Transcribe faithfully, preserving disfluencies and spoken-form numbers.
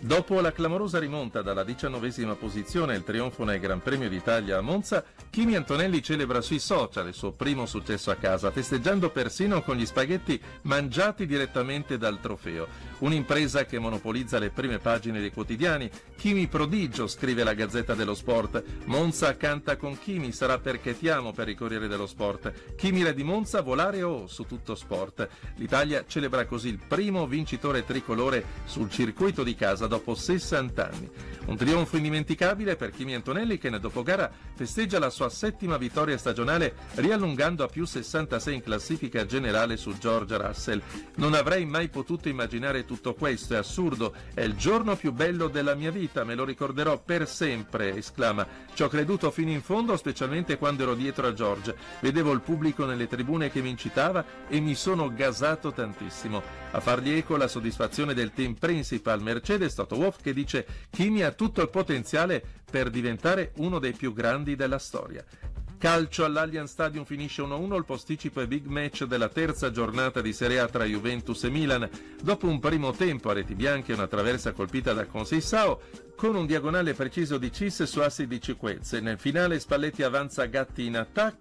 Dopo la clamorosa rimonta dalla diciannovesima posizione e il trionfo nel Gran Premio d'Italia a Monza, Kimi Antonelli celebra sui social il suo primo successo a casa, festeggiando persino con gli spaghetti mangiati direttamente dal trofeo. Un'impresa che monopolizza le prime pagine dei quotidiani. Kimi prodigio, scrive la Gazzetta dello Sport. Monza canta con Kimi, sarà perché ti amo per il Corriere dello Sport. Kimi re di Monza, volare o su Tutto Sport. L'Italia celebra così il primo vincitore tricolore sul circuito di casa dopo sessanta anni. Un trionfo indimenticabile per Kimi Antonelli, che nel dopogara festeggia la sua settima vittoria stagionale, riallungando a più sessantasei in classifica generale su George Russell. Non avrei mai potuto immaginare tutto questo, è assurdo, è il giorno più bello della mia vita, me lo ricorderò per sempre, esclama. Ci ho creduto fino in fondo, specialmente quando ero dietro a George. Vedevo il pubblico nelle tribune che mi incitava e mi sono gasato tantissimo. A fargli eco la soddisfazione del team principal Mercedes, Toto Wolff, che dice: Kimi ha tutto il potenziale per diventare uno dei più grandi della storia. Calcio, all'Allianz Stadium finisce uno a uno il posticipo e big match della terza giornata di Serie A tra Juventus e Milan. Dopo un primo tempo a reti bianche e una traversa colpita da Conceição, con un diagonale preciso di Cis su assi di Ciquez. Nel finale Spalletti avanza Gatti in attacco